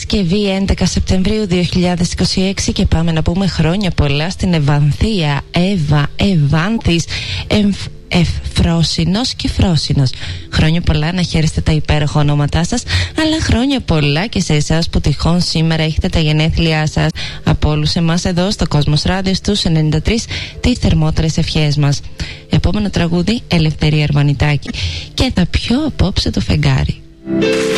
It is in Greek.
Παρασκευή 11 Σεπτεμβρίου 2026 και πάμε να πούμε χρόνια πολλά στην Ευανθία, Εύα, Ευάνθης, Φρόσινος και Φρόσινος. Χρόνια πολλά, να χαίρεστε τα υπέροχα ονόματά σας, αλλά χρόνια πολλά και σε εσάς που τυχόν σήμερα έχετε τα γενέθλιά σας. Από όλους εμάς εδώ στο Κόσμος Ράδιο στους 93, τις θερμότερες ευχές μας. Επόμενο τραγούδι, Ελευθερία Αρβανιτάκη, και θα πιω απόψε το φεγγάρι.